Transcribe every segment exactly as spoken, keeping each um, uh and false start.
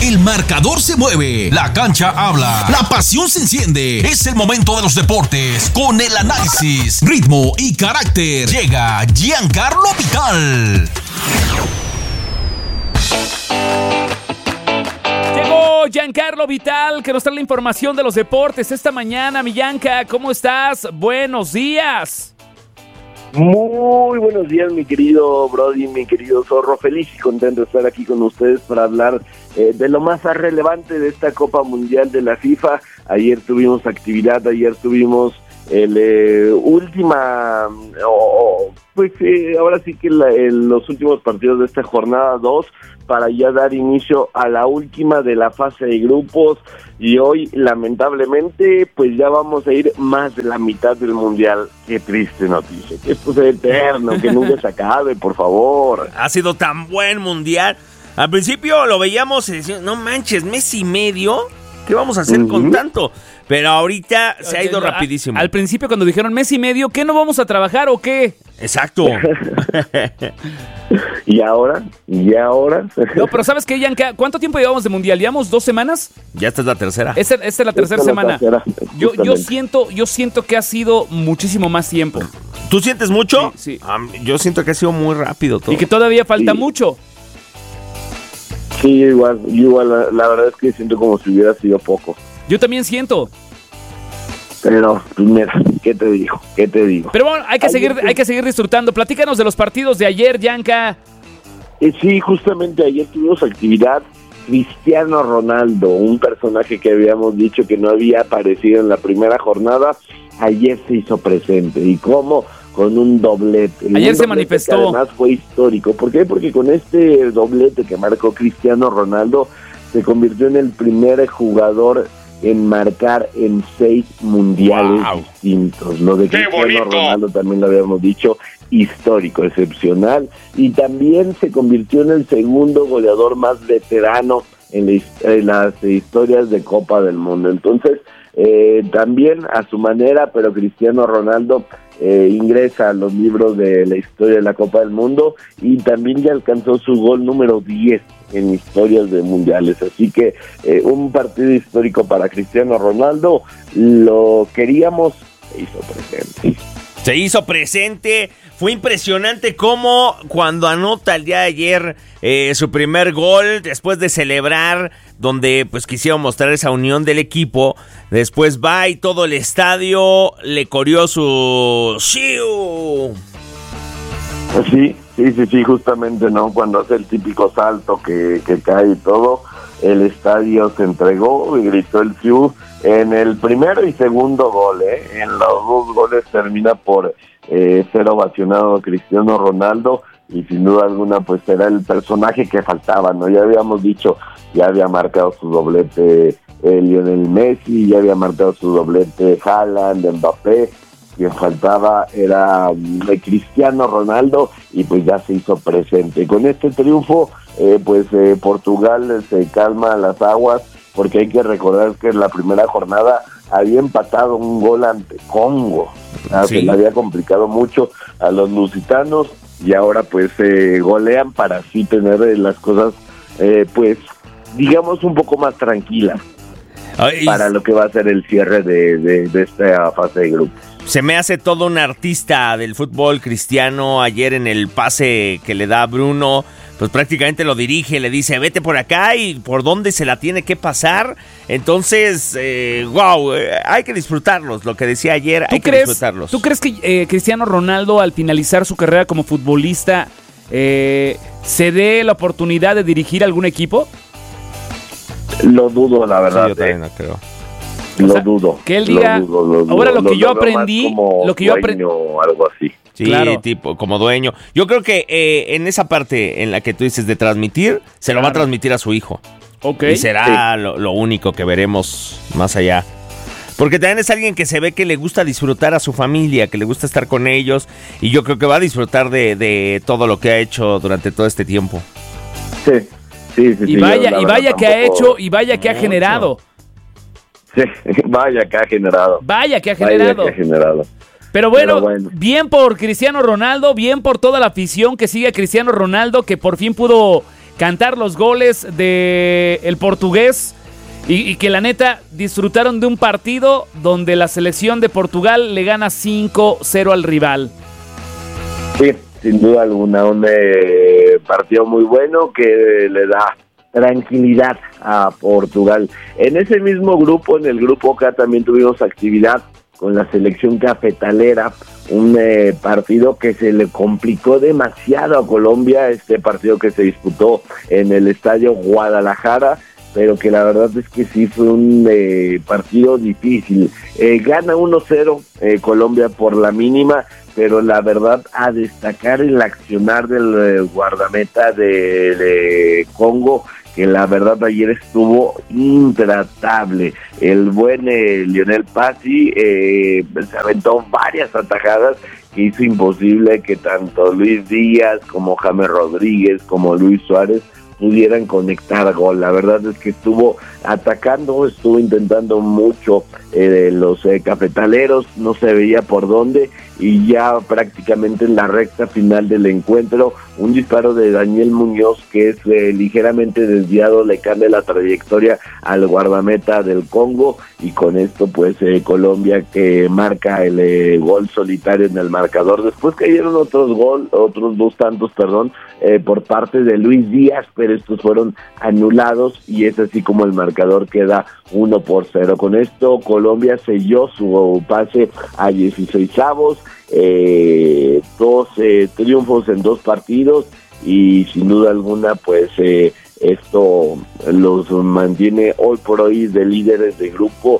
El marcador se mueve, la cancha habla, la pasión se enciende. Es el momento de los deportes con el análisis, ritmo y carácter. Llega Giancarlo Vital. Llegó Giancarlo Vital, que nos trae la información de los deportes esta mañana. Mi Gianca, ¿cómo estás? Buenos días. Muy buenos días, mi querido Brody, mi querido Zorro. Feliz y contento de estar aquí con ustedes para hablar eh, de lo más relevante de esta Copa Mundial de la FIFA. Ayer tuvimos actividad, ayer tuvimos el eh, última, oh, pues eh, ahora sí que la, el, los últimos partidos de esta jornada dos para ya dar inicio a la última de la fase de grupos, y hoy lamentablemente pues ya vamos a ir más de la mitad del mundial. Qué triste noticia, que esto sea eterno, que nunca se acabe, por favor. Ha sido tan buen mundial. Al principio lo veíamos y decíamos, no manches, mes y medio, ¿qué vamos a hacer uh-huh. con tanto? Pero ahorita se ha ido a, rapidísimo. Al principio cuando dijeron mes y medio, ¿qué, no vamos a trabajar o qué? Exacto. ¿Y ahora? ¿Y ahora? No, pero ¿sabes qué, Yanka? ¿Cuánto tiempo llevamos de mundial? ¿Llevamos dos semanas? Ya esta es la tercera. Esta, esta es la tercera esta semana. La tercera, yo, yo siento, yo siento que ha sido muchísimo más tiempo. ¿Tú sientes mucho? Sí. sí. Um, yo siento que ha sido muy rápido todo. Y que todavía falta sí. mucho. Sí, igual, igual la, la verdad es que siento como si hubiera sido poco. Yo también siento. Pero, pues mira, ¿qué te digo? ¿Qué te digo? Pero bueno, hay que, seguir, hay que seguir disfrutando. Platícanos de los partidos de ayer, Yanka. Eh, sí, justamente ayer tuvimos actividad. Cristiano Ronaldo, un personaje que habíamos dicho que no había aparecido en la primera jornada, ayer se hizo presente. ¿Y cómo? Con un doblete. Ayer un se doblete manifestó. Que además fue histórico. ¿Por qué? Porque con este doblete que marcó Cristiano Ronaldo, se convirtió en el primer jugador en marcar en seis mundiales wow. distintos. Lo de Cristiano Ronaldo también lo habíamos dicho, histórico, excepcional, y también se convirtió en el segundo goleador más veterano en, la, en las historias de Copa del Mundo. Entonces, eh, también a su manera, pero Cristiano Ronaldo eh, ingresa a los libros de la historia de la Copa del Mundo, y también ya alcanzó su gol número diez en historias de mundiales. Así que eh, un partido histórico para Cristiano Ronaldo. Lo queríamos, se hizo presente. Se hizo presente. Fue impresionante cómo cuando anota el día de ayer eh, su primer gol, después de celebrar, donde pues quisieron mostrar esa unión del equipo, después va y todo el estadio le coreó su ¡Shiu! Sí, sí, sí, sí, justamente, ¿no? Cuando hace el típico salto que, que cae y todo, el estadio se entregó y gritó el Fiu en el primero y segundo gol, ¿eh? En los dos goles termina por eh, ser ovacionado Cristiano Ronaldo, y sin duda alguna pues era el personaje que faltaba, ¿no? Ya habíamos dicho, ya había marcado su doblete eh, Lionel Messi, ya había marcado su doblete Haaland, Mbappé. Quien faltaba era um, Cristiano Ronaldo, y pues ya se hizo presente. Con este triunfo, eh, pues eh, Portugal se calma las aguas, porque hay que recordar que en la primera jornada había empatado un gol ante Congo. ¿Ah? Sí. Se le había complicado mucho a los lusitanos, y ahora pues eh, golean para así tener eh, las cosas, eh, pues digamos, un poco más tranquilas. Ay, para lo que va a ser el cierre de, de, de esta fase de grupos. Se me hace todo un artista del fútbol, Cristiano. Ayer en el pase que le da a Bruno, pues prácticamente lo dirige, le dice vete por acá y por dónde se la tiene que pasar. Entonces, eh, wow, eh, hay que disfrutarlos, lo que decía ayer, hay crees, que disfrutarlos. ¿Tú crees que eh, Cristiano Ronaldo, al finalizar su carrera como futbolista, eh, se dé la oportunidad de dirigir algún equipo? Lo dudo, la verdad. Sí, yo también lo creo. Lo o sea, dudo. Que él diga, lo dudo, lo dudo, ahora lo, lo que yo lo aprendí, lo que yo aprendí, algo así. Sí, claro. tipo, como dueño. Yo creo que eh, en esa parte en la que tú dices de transmitir, se lo claro. va a transmitir a su hijo. Ok. Y será sí. lo, lo único que veremos más allá. Porque también es alguien que se ve que le gusta disfrutar a su familia, que le gusta estar con ellos, y yo creo que va a disfrutar de, de todo lo que ha hecho durante todo este tiempo. Sí, sí, sí. Y sí, vaya, yo, y vaya tampoco... que ha hecho, y vaya que ha generado. Sí, vaya que ha generado. Vaya que ha generado. Vaya que ha generado. Pero bueno, Pero bueno, bien por Cristiano Ronaldo, bien por toda la afición que sigue a Cristiano Ronaldo, que por fin pudo cantar los goles de el portugués y, y que la neta disfrutaron de un partido donde la selección de Portugal le gana cinco cero al rival. Sí, sin duda alguna, un eh, partido muy bueno que le da tranquilidad a Portugal. En ese mismo grupo, en el grupo K, también tuvimos actividad con la selección cafetalera, un eh, partido que se le complicó demasiado a Colombia, este partido que se disputó en el Estadio Guadalajara, pero que la verdad es que sí fue un eh, partido difícil. Eh, gana uno cero eh, Colombia por la mínima, pero la verdad a destacar el accionar del eh, guardameta de, de Congo, que la verdad ayer estuvo intratable. El buen eh, Lionel Pasi eh, se aventó varias atajadas que hizo imposible que tanto Luis Díaz como James Rodríguez como Luis Suárez pudieran conectar gol. La verdad es que estuvo atacando, estuvo intentando mucho eh, los eh, cafetaleros, no se veía por dónde, y ya prácticamente en la recta final del encuentro, un disparo de Daniel Muñoz que es eh, ligeramente desviado, le cambia la trayectoria al guardameta del Congo, y con esto pues eh, Colombia que marca el eh, gol solitario en el marcador. Después cayeron otros gol, otros dos tantos, perdón, eh, por parte de Luis Díaz, pero estos fueron anulados y es así como el marcador queda uno por cero. Con esto Colombia selló su pase a dieciseisavos, eh, dos eh, triunfos en dos partidos, y sin duda alguna pues eh, esto los mantiene hoy por hoy de líderes de grupo,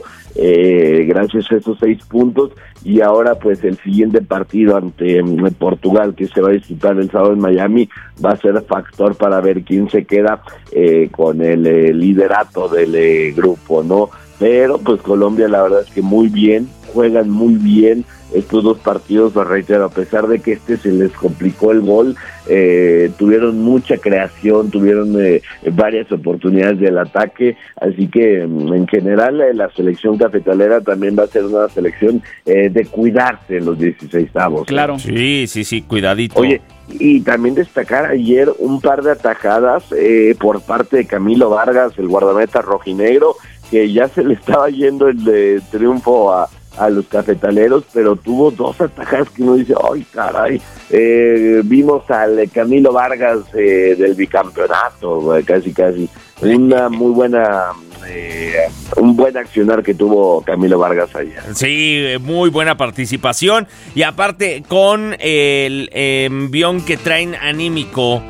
eh, gracias a esos seis puntos. Y ahora pues el siguiente partido ante eh, Portugal, que se va a disputar el sábado en Miami, va a ser factor para ver quién se queda eh, con el eh, liderato del eh, grupo, ¿no? Pero pues Colombia la verdad es que muy bien, juegan muy bien estos dos partidos, lo reitero, a pesar de que este se les complicó el gol, eh, tuvieron mucha creación, tuvieron eh, varias oportunidades del ataque, así que en general eh, la selección cafetalera también va a ser una selección eh, de cuidarse en los dieciseisavos. Claro. Sí, sí, sí, cuidadito. Oye, y también destacar ayer un par de atajadas eh, por parte de Camilo Vargas, el guardameta rojinegro, que ya se le estaba yendo el de triunfo a a los cafetaleros, pero tuvo dos atajadas que uno dice, ay caray, eh, vimos al Camilo Vargas eh, del bicampeonato, casi casi, una muy buena, eh, un buen accionar que tuvo Camilo Vargas ayer. Sí, muy buena participación, y aparte con el envión que traen anímico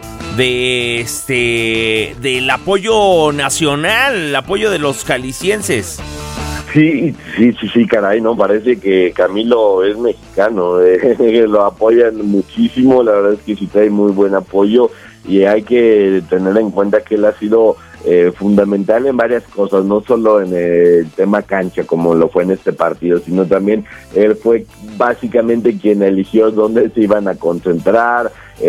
de este del apoyo nacional, el apoyo de los jaliscienses. Sí, sí, sí, sí, caray, no, parece que Camilo es mexicano, eh, lo apoyan muchísimo, la verdad es que sí trae muy buen apoyo, y hay que tener en cuenta que él ha sido eh, fundamental en varias cosas, no solo en el tema cancha como lo fue en este partido, sino también él fue básicamente quien eligió dónde se iban a concentrar.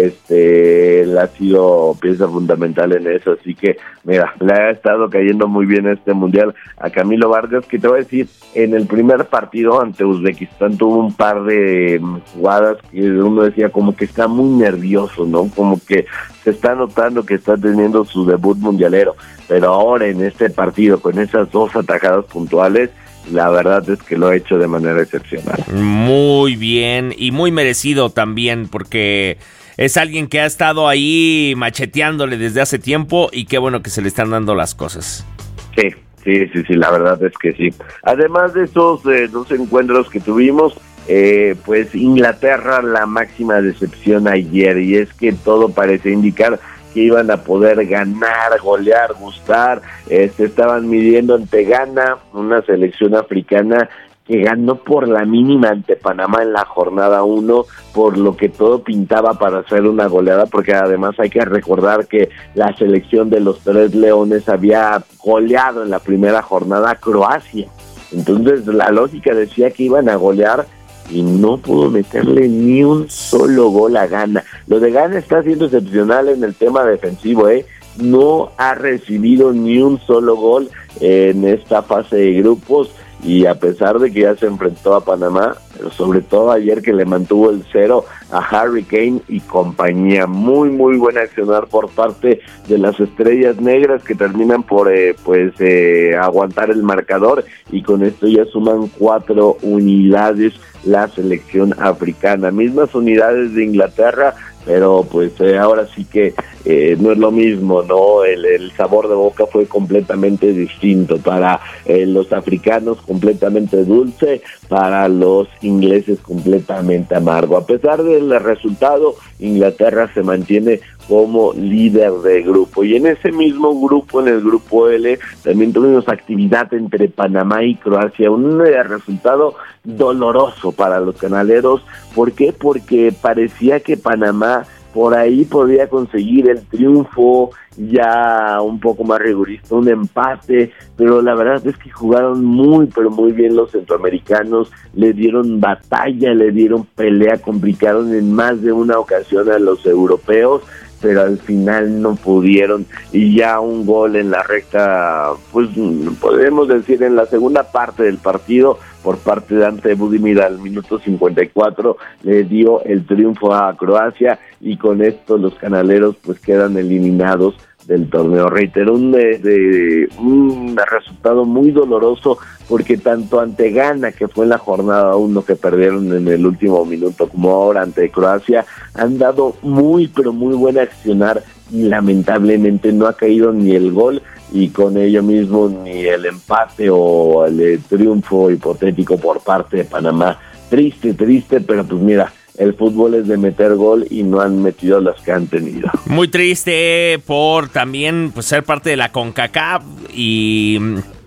Este, él ha sido pieza fundamental en eso, así que mira, le ha estado cayendo muy bien este mundial a Camilo Vargas, que te voy a decir, en el primer partido ante Uzbekistán tuvo un par de jugadas que uno decía como que está muy nervioso, ¿no? Como que se está notando que está teniendo su debut mundialero, pero ahora en este partido con esas dos atajadas puntuales, la verdad es que lo ha hecho de manera excepcional. Muy bien, y muy merecido también, porque es alguien que ha estado ahí macheteándole desde hace tiempo, y qué bueno que se le están dando las cosas. Sí, sí, sí, sí, la verdad es que sí. Además de esos eh, dos encuentros que tuvimos, eh, pues Inglaterra la máxima decepción ayer, y es que todo parece indicar que iban a poder ganar, golear, gustar. Eh, se estaban midiendo ante Ghana, una selección africana que ganó por la mínima ante Panamá en la jornada uno, por lo que todo pintaba para hacer una goleada, porque además hay que recordar que la selección de los Tres Leones había goleado en la primera jornada a Croacia. Entonces la lógica decía que iban a golear, y no pudo meterle ni un solo gol a Ghana. Lo de Ghana está siendo excepcional en el tema defensivo, ¿eh? No ha recibido ni un solo gol en esta fase de grupos, y a pesar de que ya se enfrentó a Panamá, pero sobre todo ayer que le mantuvo el cero a Harry Kane y compañía. Muy, muy buena accionar por parte de las Estrellas Negras, que terminan por eh, pues eh, aguantar el marcador, y con esto ya suman cuatro unidades la selección africana. Mismas unidades de Inglaterra, pero pues eh, ahora sí que eh, no es lo mismo, ¿no? El, el sabor de boca fue completamente distinto. Para eh, los africanos completamente dulce, para los ingleses completamente amargo. A pesar del resultado, Inglaterra se mantiene como líder de grupo, y en ese mismo grupo, en el grupo L, también tuvimos actividad entre Panamá y Croacia, un resultado doloroso para los canaleros. ¿Por qué? Porque parecía que Panamá por ahí podía conseguir el triunfo ya un poco más rigurista, un empate, pero la verdad es que jugaron muy, pero muy bien los centroamericanos, le dieron batalla, le dieron pelea, complicaron en más de una ocasión a los europeos, pero al final no pudieron, y ya un gol en la recta, pues podemos decir en la segunda parte del partido, por parte de Ante Budimir al minuto cincuenta y cuatro, le dio el triunfo a Croacia, y con esto los canaleros pues quedan eliminados del torneo. Reitero, un, de, de, un resultado muy doloroso, porque tanto ante Ghana, que fue en la jornada uno que perdieron en el último minuto, como ahora ante Croacia, han dado muy pero muy buena accionar, y lamentablemente no ha caído ni el gol, y con ello mismo ni el empate o el eh, triunfo hipotético por parte de Panamá. Triste, triste, pero pues mira, el fútbol es de meter gol y no han metido las que han tenido. Muy triste por también pues, ser parte de la CONCACAF y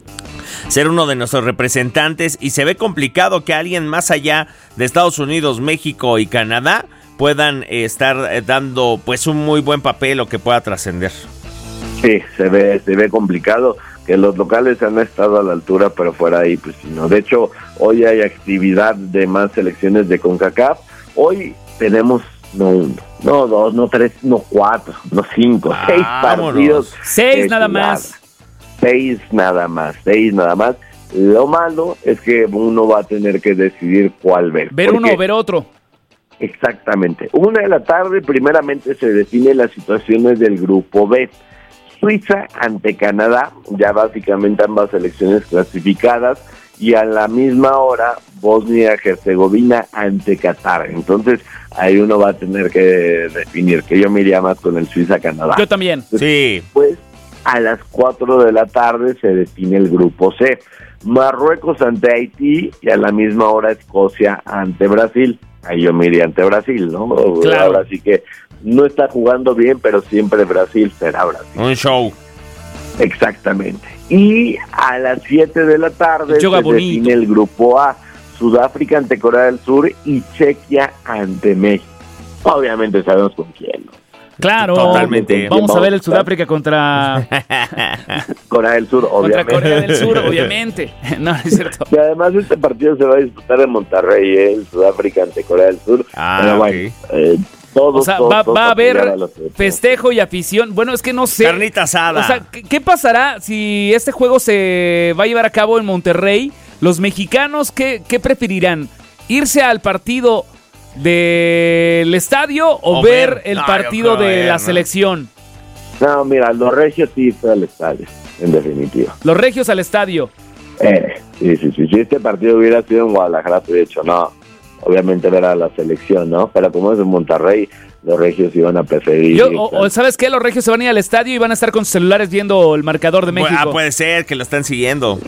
ser uno de nuestros representantes, y se ve complicado que alguien más allá de Estados Unidos, México y Canadá puedan eh, estar dando pues un muy buen papel o que pueda trascender. Sí, se ve, se ve complicado, que los locales han estado a la altura, pero fuera ahí, pues si no. De hecho, hoy hay actividad de más selecciones de CONCACAF. Hoy tenemos no uno, no dos, no tres, no cuatro, no cinco, ah, seis partidos. Seis nada más. Seis nada más, seis nada más. Lo malo es que uno va a tener que decidir cuál ver. Ver uno o ver otro. Exactamente. Una de la tarde, primeramente se define las situaciones del grupo B. Suiza ante Canadá, ya básicamente ambas selecciones clasificadas, y a la misma hora Bosnia-Herzegovina ante Qatar. Entonces ahí uno va a tener que definir, que yo me iría más con el Suiza-Canadá. Yo también. Sí. Pues a las cuatro de la tarde se define el grupo C. Marruecos ante Haití, y a la misma hora Escocia ante Brasil. Ahí yo me iría ante Brasil, ¿no? Claro. Ahora sí que no está jugando bien, pero siempre Brasil será Brasil. Un show. Exactamente. Y a las siete de la tarde Yoga se bonito. define el grupo A. Sudáfrica ante Corea del Sur y Chequia ante México. Obviamente sabemos con quién, ¿no? Claro, Totalmente. Vamos a ver el Sudáfrica contra Corea del Sur, contra obviamente. Corea del Sur, obviamente. No, no es cierto. Y además este partido se va a disputar en Monterrey, ¿eh? El Sudáfrica ante Corea del Sur. Ah, Pero bueno, ok. eh, todos, O sea, todos, va, todos va a haber apoyar los- festejo y afición. Bueno, es que no sé. Carnita asada. O sea, ¿qué, qué pasará si este juego se va a llevar a cabo en Monterrey? Los mexicanos, ¿qué, qué preferirán? ¿Irse al partido del estadio o, O ver, ver. el No, partido yo creo de ver, la ¿no? selección? No, mira, los regios sí fue al estadio, en definitiva. Los regios al estadio. Eh, sí, sí, sí. Si este partido hubiera sido en Guadalajara, te hubiera dicho, no, obviamente ver a la selección, ¿no? Pero como es en Monterrey, los regios iban a preferir. Yo, o, o, ¿sabes qué? Los regios se van a ir al estadio y van a estar con sus celulares viendo el marcador de México. Ah, puede ser que lo están siguiendo.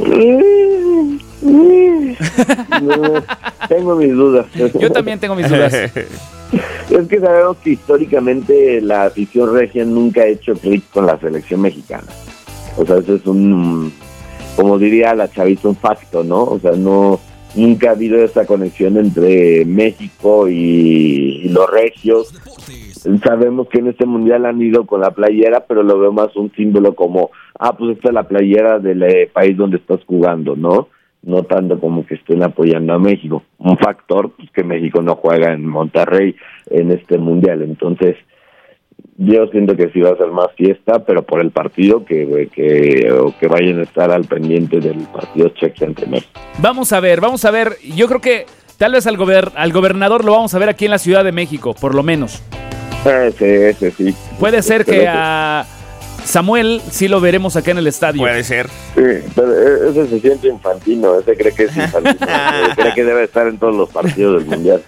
No, tengo mis dudas. Yo también tengo mis dudas. Es que sabemos que históricamente la afición regia nunca ha hecho clic con la selección mexicana. O sea, eso es un, como diría la chavita, un facto, ¿no? O sea, no, nunca ha habido esa conexión entre México y, y los regios. Sabemos que en este mundial han ido con la playera, pero lo veo más un símbolo como, ah, pues esta es la playera del eh, país donde estás jugando, ¿no? No tanto como que estén apoyando a México. Un factor, pues que México no juega en Monterrey en este mundial. Entonces, Yo siento que sí va a ser más fiesta, pero por el partido que, que, o que vayan a estar al pendiente del partido Chequia ante México. Vamos a ver, vamos a ver. Yo creo que tal vez al, gober- al gobernador lo vamos a ver aquí en la Ciudad de México, por lo menos. Ese, ese sí. Puede ser que a Samuel sí lo veremos acá en el estadio. Puede ser. Sí, pero ese se siente infantino, ese cree que es infantino, cree que debe estar en todos los partidos del Mundial.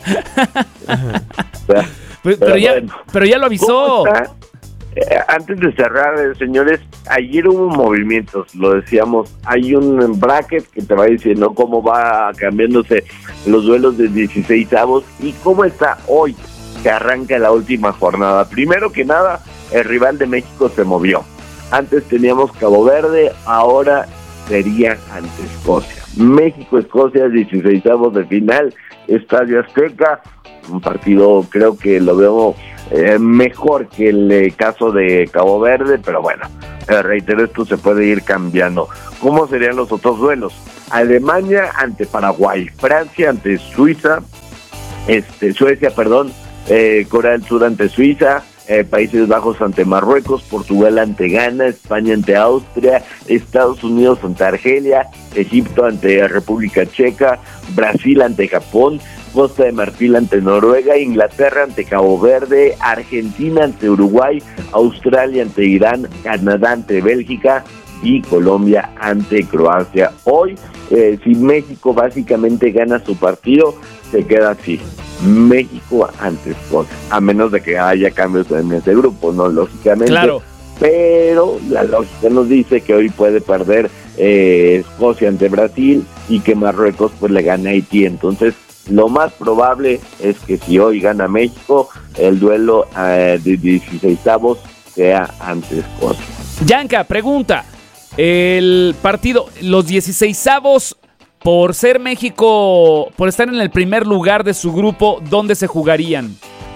O sea, Pero, pero, pero ya, bueno. pero ya lo avisó. ¿Cómo está? Eh, antes de cerrar, eh, señores, ayer hubo movimientos, lo decíamos, hay un bracket que te va diciendo cómo va cambiándose los duelos de dieciseisavos y cómo está hoy que arranca la última jornada. Primero que nada, el rival de México se movió. Antes teníamos Cabo Verde, ahora sería ante Escocia. México-Escocia, dieciseisavos de final, Estadio Azteca, un partido creo que lo veo eh, mejor que el eh, caso de Cabo Verde, pero bueno, eh, reitero, esto se puede ir cambiando. ¿Cómo serían los otros duelos? Alemania ante Paraguay, Francia ante Suiza, este Suecia, perdón, eh, Corea del Sur ante Suiza, eh, Países Bajos ante Marruecos, Portugal ante Ghana, España ante Austria, Estados Unidos ante Argelia, Egipto ante República Checa, Brasil ante Japón, Costa de Marfil ante Noruega, Inglaterra ante Cabo Verde, Argentina ante Uruguay, Australia ante Irán, Canadá ante Bélgica y Colombia ante Croacia. Hoy, eh, si México básicamente gana su partido, se queda así. México ante Escocia, a menos de que haya cambios en ese grupo, ¿no? Lógicamente. Claro. Pero la lógica nos dice que hoy puede perder eh, Escocia ante Brasil y que Marruecos pues le gane a Haití. Entonces, lo más probable es que si hoy gana México, el duelo eh, de dieciseisavos sea ante Escocia. Yanka, pregunta. El partido, los dieciseisavos, por ser México, por estar en el primer lugar de su grupo, ¿dónde se jugarían?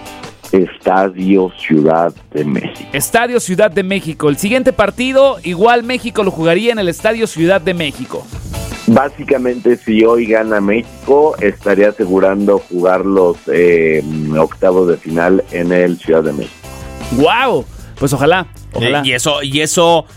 Estadio Ciudad de México. Estadio Ciudad de México. El siguiente partido, igual México lo jugaría en el Estadio Ciudad de México. Básicamente, si hoy gana México, estaría asegurando jugar los eh, octavos de final en el Ciudad de México. ¡Wow! Pues ojalá, ojalá. Eh, y eso, y eso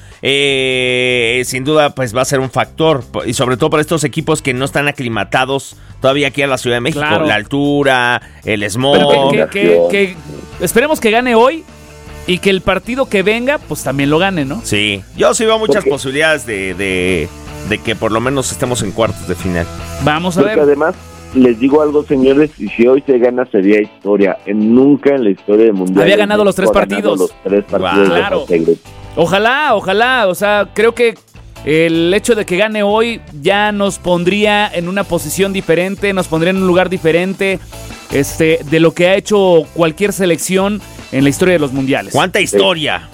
eh, sin duda, pues va a ser un factor. Y sobre todo para estos equipos que no están aclimatados todavía aquí a la Ciudad de México. Claro. La altura, el Pero smog. que, que, que, que esperemos que gane hoy y que el partido que venga, pues también lo gane, ¿no? Sí, yo sí veo muchas Porque, posibilidades de, de, de que por lo menos estemos en cuartos de final. Vamos a porque ver. además, les digo algo, señores, y si hoy se gana sería historia. En nunca en la historia del Mundial Había ganado los tres partidos. Los tres partidos Wow. de Claro. fase de grupo. Ojalá, ojalá, o sea, creo que el hecho de que gane hoy ya nos pondría en una posición diferente, nos pondría en un lugar diferente este, de lo que ha hecho cualquier selección en la historia de los mundiales. ¿Cuánta historia?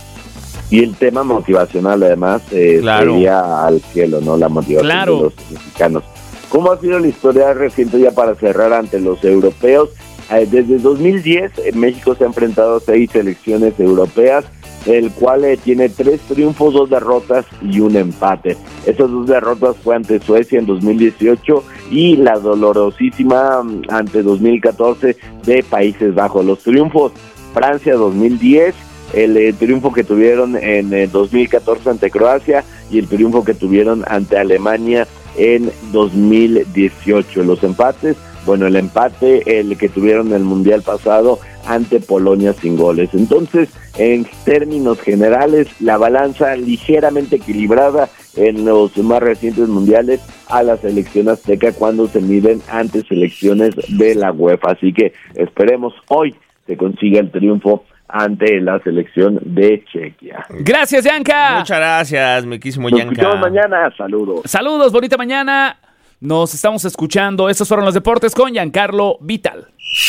Y el tema motivacional, además, eh, Claro. sería al cielo, ¿no? La motivación Claro. de los mexicanos. ¿Cómo ha sido la historia reciente ya para cerrar ante los europeos? Eh, desde dos mil diez, eh, México se ha enfrentado a seis selecciones europeas, el cual eh, tiene tres triunfos, dos derrotas y un empate. Esas dos derrotas fue ante Suecia en dos mil dieciocho y la dolorosísima mm, ante dos mil catorce de Países Bajos. Los triunfos, Francia dos mil diez, el eh, triunfo que tuvieron en eh, dos mil catorce ante Croacia y el triunfo que tuvieron ante Alemania en dos mil dieciocho. Los empates, bueno, el empate, el que tuvieron en el Mundial pasado ante Polonia sin goles. Entonces, en términos generales, la balanza ligeramente equilibrada en los más recientes mundiales a la selección azteca cuando se miden ante selecciones de la UEFA. Así que esperemos hoy se consiga el triunfo ante la selección de Chequia. Gracias, Yanka. Muchas gracias, mi quísimo Nos Yanka. escuchamos mañana. Saludos. Saludos, bonita mañana. Nos estamos escuchando. Estos fueron los deportes con Giancarlo Vital.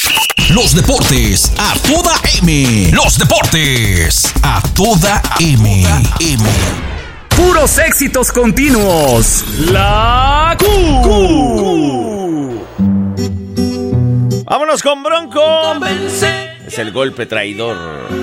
Los deportes a toda M. Los deportes a toda M. M. Puros éxitos continuos. La Q. Vámonos con Bronco. Es el golpe traidor.